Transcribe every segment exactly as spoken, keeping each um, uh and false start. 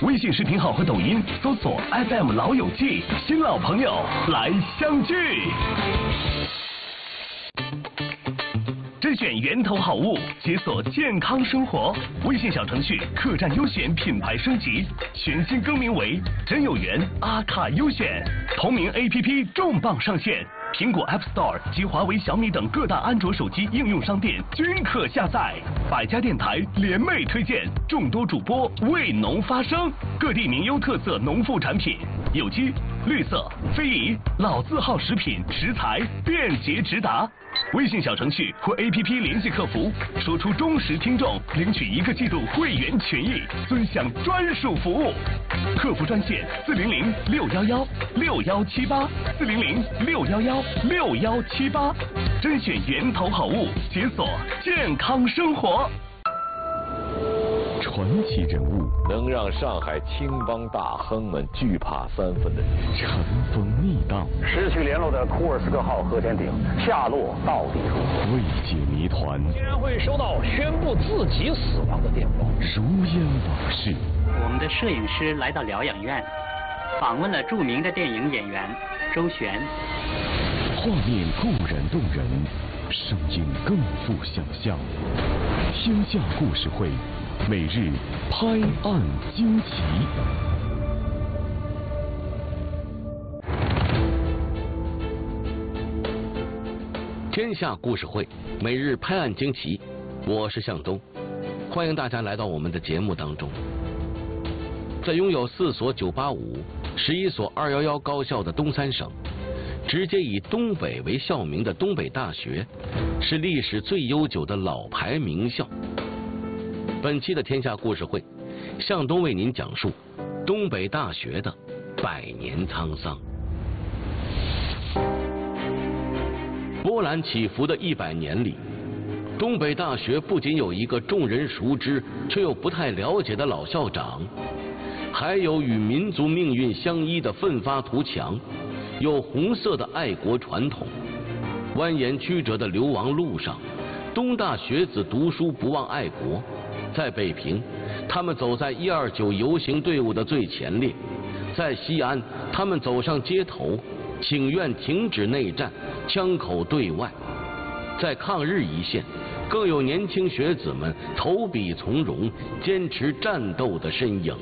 微信视频号和抖音搜索 F M 老友记，新老朋友来相聚。甄选源头好物，解锁健康生活。微信小程序客栈优选品牌升级，全新更名为真有缘阿卡优选。同名 A P P 重磅上线，苹果 App Store 及华为、小米等各大安卓手机应用商店均可下载。百家电台联袂推荐，众多主播为农发声，各地名优特色农副产品，有机、绿色、非遗、老字号食品食材便捷直达。微信小程序或 A P P 联系客服，说出忠实听众，领取一个季度会员权益，尊享专属服务。客服专线四零零六幺幺六幺七八四零零六幺幺六幺七八，甄选源头好物，解锁健康生活。 传奇人物， 能让上海青帮大亨们惧怕三分的人， 尘封逆荡， 失去联络的库尔斯克号核潜艇下落到底如何？ 未解谜团， 竟然会收到宣布自己死亡的电报， 如烟往事。 我们的摄影师来到疗养院，访问了著名的电影演员周璇。 画面固然动人，声音更富想象。天下故事会，每日拍案惊奇。 天下故事会，每日拍案惊奇，我是向东，欢迎大家来到我们的节目当中。在拥有四所九八五、十一所二幺幺高校的东三省，直接以东北为校名的东北大学，是历史最悠久的老牌名校。本期的天下故事会，向东为您讲述东北大学的百年沧桑。波澜起伏的一百年里，东北大学不仅有一个众人熟知却又不太了解的老校长，还有与民族命运相依的奋发图强，有红色的爱国传统。蜿蜒曲折的流亡路上，东大学子读书不忘爱国。在北平，他们走在一二九游行队伍的最前列；在西安，他们走上街头，请愿停止内战，枪口对外；在抗日一线，更有年轻学子们投笔从戎，坚持战斗的身影。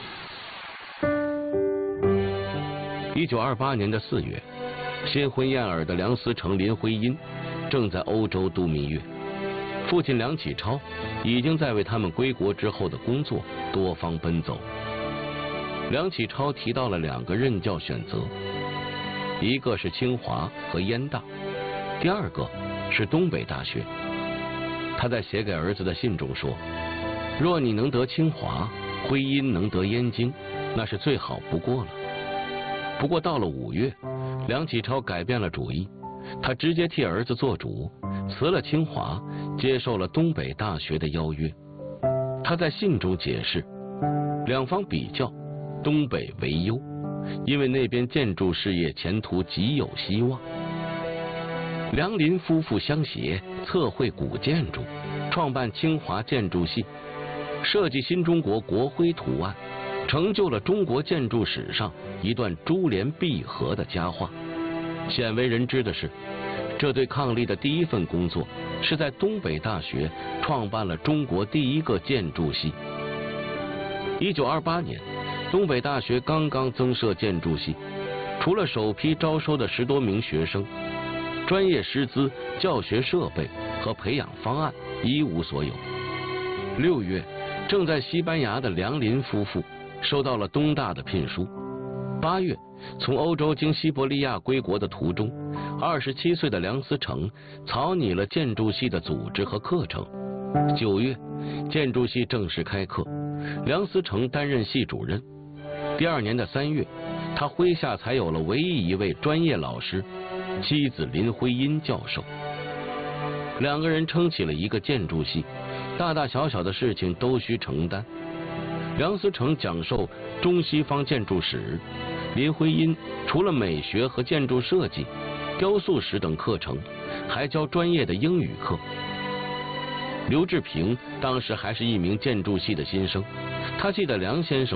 一九二八年的四月，新婚燕尔的梁思成、林徽因正在欧洲度蜜月。父亲梁启超已经在为他们归国之后的工作多方奔走。梁启超提到了两个任教选择，一个是清华和燕大，第二个是东北大学。他在写给儿子的信中说：若你能得清华，徽因能得燕京，那是最好不过了。不过到了五月，梁启超改变了主意，他直接替儿子做主，辞了清华，接受了东北大学的邀约。他在信中解释，两方比较，东北为优，因为那边建筑事业前途极有希望。梁林夫妇相携，测绘古建筑，创办清华建筑系，设计新中国国徽图案，成就了中国建筑史上一段珠联璧合的佳话。鲜为人知的是，这对伉俪的第一份工作是在东北大学创办了中国第一个建筑系。一九二八年，东北大学刚刚增设建筑系，除了首批招收的十多名学生，专业师资、教学设备和培养方案一无所有。六月，正在西班牙的梁林夫妇收到了东大的聘书。八月，从欧洲经西伯利亚归国的途中，二十七岁的梁思成草拟了建筑系的组织和课程。九月，建筑系正式开课，梁思成担任系主任。第二年的三月，他麾下才有了唯一一位专业老师，妻子林徽因教授。两个人撑起了一个建筑系，大大小小的事情都需承担。梁思成讲授中西方建筑史，林徽因除了美学和建筑设计、雕塑史等课程，还教专业的英语课。刘志平当时还是一名建筑系的新生，他记得梁先生